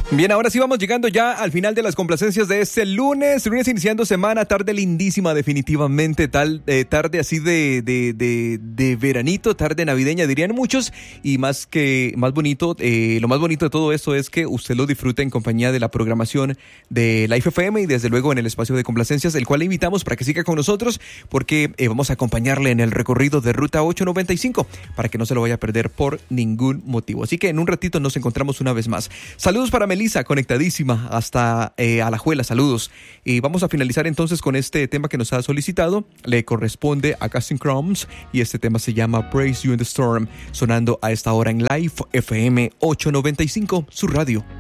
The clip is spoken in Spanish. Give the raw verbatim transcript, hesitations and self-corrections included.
Bien, ahora sí vamos llegando ya al final de las complacencias de este lunes, lunes iniciando semana, tarde lindísima definitivamente, tal eh, tarde así de, de, de, de veranito, tarde navideña dirían muchos, y más que más bonito, eh, lo más bonito de todo esto es que usted lo disfrute en compañía de la programación de Life F M y desde luego en el espacio de complacencias, el cual le invitamos para que siga con nosotros porque eh, vamos a acompañarle en el recorrido de Ruta ocho noventa y cinco para que no se lo vaya a perder por ningún motivo. Así que en un ratito nos encontramos una vez más. Saludos para Melissa. Melissa, conectadísima hasta eh, Alajuela, saludos. Y vamos a finalizar entonces con este tema que nos ha solicitado. Le corresponde a Casting Crumbs y este tema se llama Praise You in the Storm, sonando a esta hora en Live F M ocho noventa y cinco, su radio.